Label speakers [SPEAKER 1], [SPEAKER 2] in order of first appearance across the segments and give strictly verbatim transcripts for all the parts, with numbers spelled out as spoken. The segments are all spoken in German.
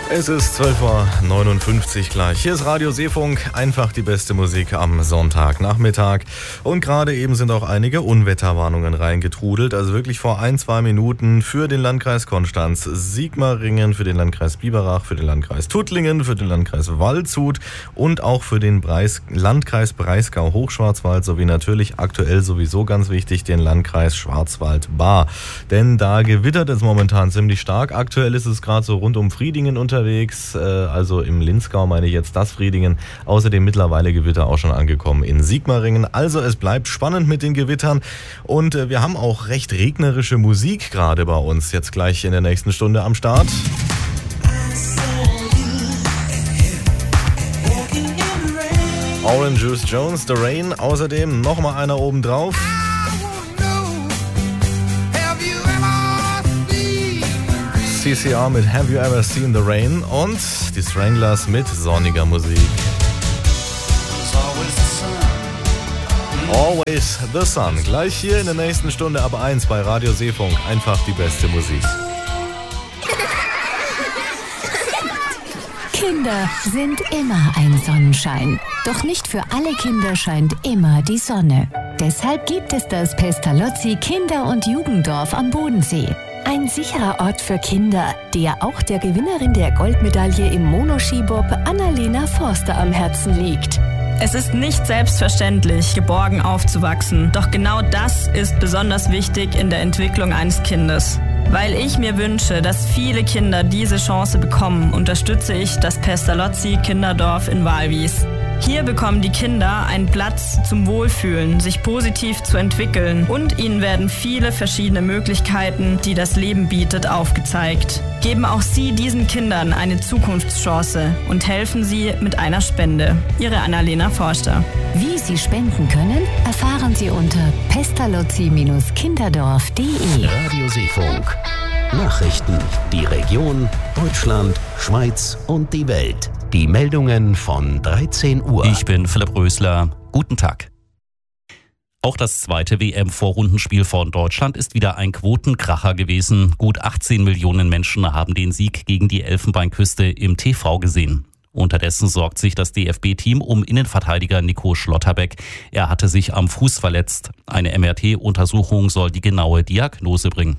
[SPEAKER 1] Es ist zwölf Uhr neunundfünfzig gleich. Hier ist Radio Seefunk, einfach die beste Musik am Sonntagnachmittag. Und gerade eben sind auch einige Unwetterwarnungen reingetrudelt. Also wirklich vor ein, zwei Minuten für den Landkreis Konstanz, Sigmaringen, für den Landkreis Biberach, für den Landkreis Tuttlingen, für den Landkreis Waldshut und auch für den Breis- Landkreis Breisgau-Hochschwarzwald sowie natürlich aktuell sowieso ganz wichtig den Landkreis Schwarzwald-Baar. Denn da gewittert es momentan ziemlich stark. Aktuell ist es gerade so rund um Fridingen unterwegs. Unterwegs, also im Linzgau meine ich jetzt das Fridingen, außerdem mittlerweile Gewitter auch schon angekommen in Sigmaringen. Also es bleibt spannend mit den Gewittern und wir haben auch recht regnerische Musik gerade bei uns jetzt gleich in der nächsten Stunde am Start. Orange Juice Jones, The Rain, außerdem nochmal einer oben drauf. C C R mit Have You Ever Seen the Rain und die Stranglers mit sonniger Musik. Always the Sun. Gleich hier in der nächsten Stunde ab eins bei Radio Seefunk. Einfach die beste Musik.
[SPEAKER 2] Kinder sind immer ein Sonnenschein. Doch nicht für alle Kinder scheint immer die Sonne. Deshalb gibt es das Pestalozzi Kinder- und Jugenddorf am Bodensee. Ein sicherer Ort für Kinder, der auch der Gewinnerin der Goldmedaille im Monoskibob Annalena Forster am Herzen liegt.
[SPEAKER 3] Es ist nicht selbstverständlich, geborgen aufzuwachsen. Doch genau das ist besonders wichtig in der Entwicklung eines Kindes. Weil ich mir wünsche, dass viele Kinder diese Chance bekommen, unterstütze ich das Pestalozzi Kinderdorf in Walwies. Hier bekommen die Kinder einen Platz zum Wohlfühlen, sich positiv zu entwickeln und ihnen werden viele verschiedene Möglichkeiten, die das Leben bietet, aufgezeigt. Geben auch Sie diesen Kindern eine Zukunftschance und helfen Sie mit einer Spende. Ihre Annalena Forster.
[SPEAKER 2] Wie Sie spenden können, erfahren Sie unter pestalozzi kinderdorf punkt de.
[SPEAKER 4] Radio Seefunk. Nachrichten, die Region, Deutschland, Schweiz und die Welt. Die Meldungen von dreizehn Uhr.
[SPEAKER 5] Ich bin Philipp Rösler. Guten Tag. Auch das zweite W M-Vorrundenspiel von Deutschland ist wieder ein Quotenkracher gewesen. Gut achtzehn Millionen Menschen haben den Sieg gegen die Elfenbeinküste im T V gesehen. Unterdessen sorgt sich das D F B-Team um Innenverteidiger Nico Schlotterbeck. Er hatte sich am Fuß verletzt. Eine M R T-Untersuchung soll die genaue Diagnose bringen.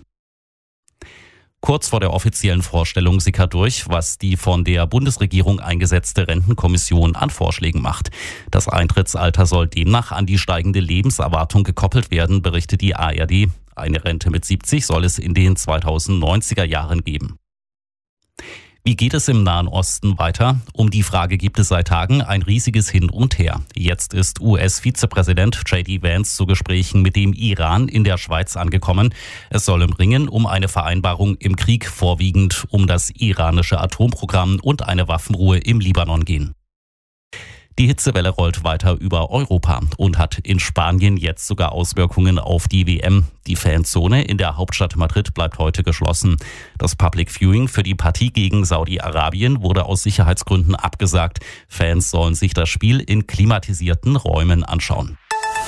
[SPEAKER 5] Kurz vor der offiziellen Vorstellung sickert durch, was die von der Bundesregierung eingesetzte Rentenkommission an Vorschlägen macht. Das Eintrittsalter soll demnach an die steigende Lebenserwartung gekoppelt werden, berichtet die A R D. Eine Rente mit siebzig soll es in den zweitausendneunziger Jahren geben. Wie geht es im Nahen Osten weiter? Um die Frage gibt es seit Tagen ein riesiges Hin und Her. Jetzt ist U S-Vizepräsident J D Vance zu Gesprächen mit dem Iran in der Schweiz angekommen. Es soll im Ringen um eine Vereinbarung im Krieg vorwiegend um das iranische Atomprogramm und eine Waffenruhe im Libanon gehen. Die Hitzewelle rollt weiter über Europa und hat in Spanien jetzt sogar Auswirkungen auf die W M. Die Fanzone in der Hauptstadt Madrid bleibt heute geschlossen. Das Public Viewing für die Partie gegen Saudi-Arabien wurde aus Sicherheitsgründen abgesagt. Fans sollen sich das Spiel in klimatisierten Räumen anschauen.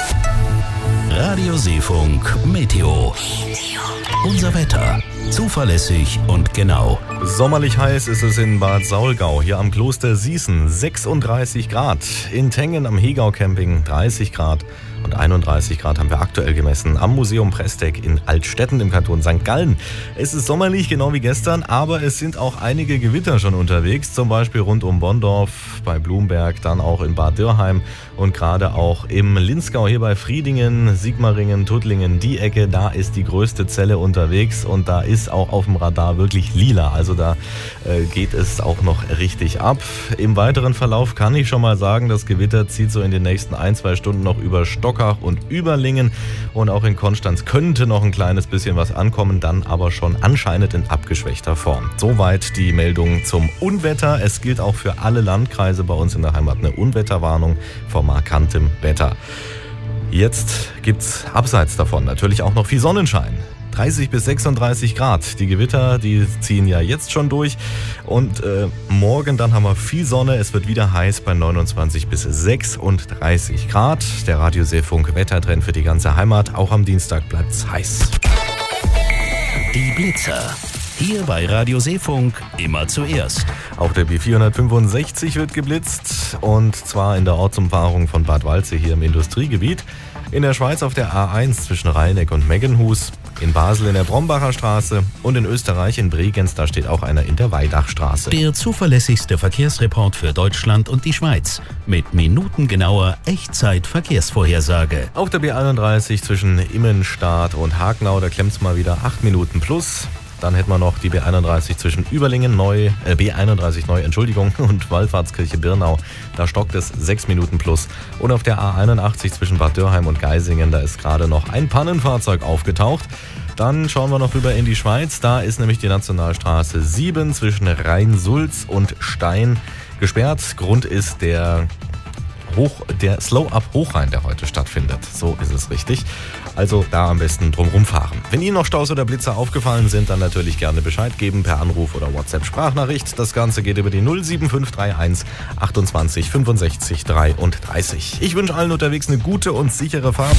[SPEAKER 4] Radio Seefunk Meteo. Unser Wetter. Zuverlässig und genau.
[SPEAKER 1] Sommerlich heiß ist es in Bad Saulgau, hier am Kloster Sießen, sechsunddreißig Grad. In Tengen am Hegau Camping dreißig Grad und einunddreißig Grad haben wir aktuell gemessen am Museum Presteck in Altstetten im Kanton Sankt Gallen. Es ist sommerlich, genau wie gestern, aber es sind auch einige Gewitter schon unterwegs, zum Beispiel rund um Bonndorf, bei Blumberg, dann auch in Bad Dürrheim und gerade auch im Linzgau, hier bei Fridingen, Sigmaringen, Tuttlingen, die Ecke, da ist die größte Zelle unterwegs und da ist auch auf dem Radar wirklich lila, also da äh, geht es auch noch richtig ab. Im weiteren Verlauf kann ich schon mal sagen, das Gewitter zieht so in den nächsten ein, zwei Stunden noch über Stockach und Überlingen und auch in Konstanz könnte noch ein kleines bisschen was ankommen, dann aber schon anscheinend in abgeschwächter Form. Soweit die Meldung zum Unwetter. Es gilt auch für alle Landkreise bei uns in der Heimat eine Unwetterwarnung vor markantem Wetter. Jetzt gibt's abseits davon natürlich auch noch viel Sonnenschein. dreißig bis sechsunddreißig Grad. Die Gewitter, die ziehen ja jetzt schon durch. Und äh, morgen dann haben wir viel Sonne. Es wird wieder heiß bei neunundzwanzig bis sechsunddreißig Grad. Der Radio Seefunk Wettertrend für die ganze Heimat. Auch am Dienstag bleibt's heiß.
[SPEAKER 4] Die Blitzer. Hier bei Radio Seefunk immer zuerst.
[SPEAKER 1] Auch der B vierhundertfünfundsechzig wird geblitzt und zwar in der Ortsumfahrung von Bad Waldsee hier im Industriegebiet. In der Schweiz auf der A eins zwischen Rheineck und Meggenhus, in Basel in der Brombacher Straße und in Österreich in Bregenz, da steht auch einer in der Weidachstraße.
[SPEAKER 4] Der zuverlässigste Verkehrsreport für Deutschland und die Schweiz mit minutengenauer Echtzeit-Verkehrsvorhersage.
[SPEAKER 1] Auf der B einunddreißig zwischen Immenstadt und Hagenau, da klemmt's mal wieder acht Minuten plus. Dann hätten wir noch die B einunddreißig zwischen Überlingen neu, äh, B einunddreißig neu, Entschuldigung, und Wallfahrtskirche Birnau. Da stockt es sechs Minuten plus. Und auf der A einundachtzig zwischen Bad Dürheim und Geisingen, da ist gerade noch ein Pannenfahrzeug aufgetaucht. Dann schauen wir noch rüber in die Schweiz. Da ist nämlich die Nationalstraße sieben zwischen Rhein-Sulz und Stein gesperrt. Grund ist der Hoch, der Slow-Up-Hochrhein, der heute stattfindet. So ist es richtig. Also da am besten drum rumfahren. Wenn Ihnen noch Staus oder Blitzer aufgefallen sind, dann natürlich gerne Bescheid geben per Anruf oder WhatsApp-Sprachnachricht. Das Ganze geht über die null sieben fünf drei eins achtundzwanzig fünfundsechzig dreiunddreißig. Ich wünsche allen unterwegs eine gute und sichere Fahrt.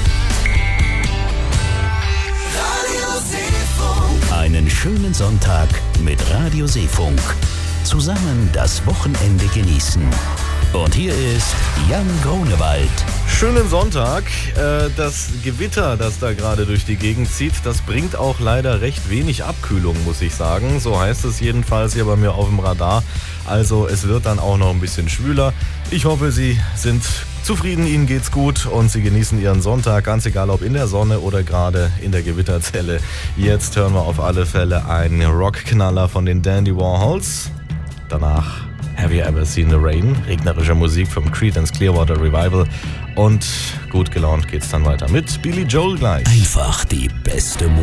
[SPEAKER 4] Einen schönen Sonntag mit Radio Seefunk. Zusammen das Wochenende genießen. Und hier ist Jan Grunewald.
[SPEAKER 1] Schönen Sonntag. Das Gewitter, das da gerade durch die Gegend zieht, das bringt auch leider recht wenig Abkühlung, muss ich sagen. So heißt es jedenfalls hier bei mir auf dem Radar. Also es wird dann auch noch ein bisschen schwüler. Ich hoffe, Sie sind zufrieden, Ihnen geht's gut und Sie genießen Ihren Sonntag, ganz egal ob in der Sonne oder gerade in der Gewitterzelle. Jetzt hören wir auf alle Fälle einen Rockknaller von den Dandy Warhols. Danach Have You Ever Seen the Rain? Regnerische Musik vom Creedence Clearwater Revival. Und gut gelaunt geht's dann weiter mit Billy Joel gleich.
[SPEAKER 4] Einfach die beste Musik.